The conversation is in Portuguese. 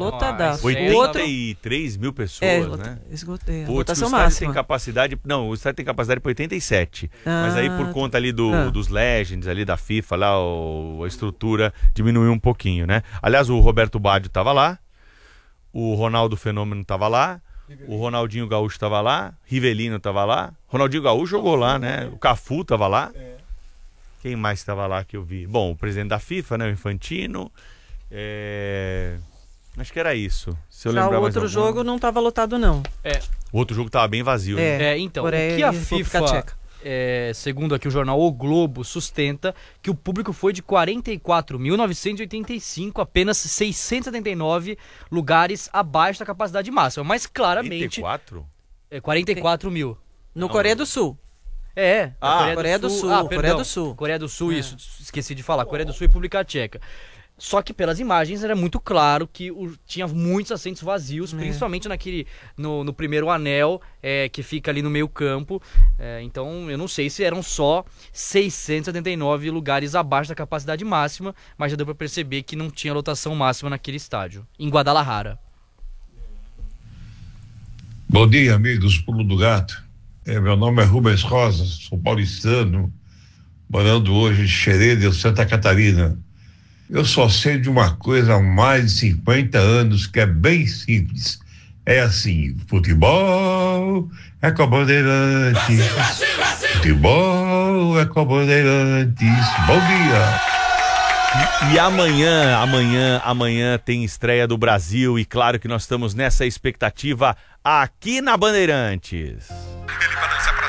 Lotadaço. 83 mil pessoas, né? Esgotei. O Lotação estádio máxima. tem capacidade... Não, o estádio tem capacidade para 87. Mas aí, por conta ali dos Legends, ali da FIFA, lá, a estrutura diminuiu um pouquinho, né? Aliás, o Roberto Baggio estava lá, o Ronaldo Fenômeno estava lá, o Ronaldinho Gaúcho estava lá, Rivelino estava lá, Ronaldinho Gaúcho jogou lá, né? O Cafu estava lá. Quem mais estava lá que eu vi? Bom, o presidente da FIFA, né? O Infantino. Acho que era isso. Se eu Já lembrar o mais outro jogo não estava lotado, não. O outro jogo estava bem vazio, né? Então, Coreia o que a e República FIFA, Tcheca. segundo aqui o jornal O Globo, sustenta que o público foi de 44.985, apenas 679 lugares abaixo da capacidade máxima. Mas claramente... 44? 44 mil. No Coreia do Sul. Coreia do Sul. Coreia do Sul. Coreia do Sul, isso, esqueci de falar. Coreia do Sul e República Tcheca. Só que pelas imagens era muito claro que tinha muitos assentos vazios, principalmente no primeiro anel, que fica ali no meio campo. Então eu não sei se eram só 679 lugares abaixo da capacidade máxima, mas já deu pra perceber que não tinha lotação máxima naquele estádio, em Guadalajara. Bom dia, amigos Pulo do Gato. Meu nome é Rubens Rosa, sou paulistano, morando hoje em Xereda, Santa Catarina. Eu só sei de uma coisa há mais de 50 anos que é bem simples. É assim, futebol é com a Bandeirantes. Futebol é com a Bandeirantes. Bom dia. E amanhã tem estreia do Brasil e claro que nós estamos nessa expectativa aqui na Bandeirantes.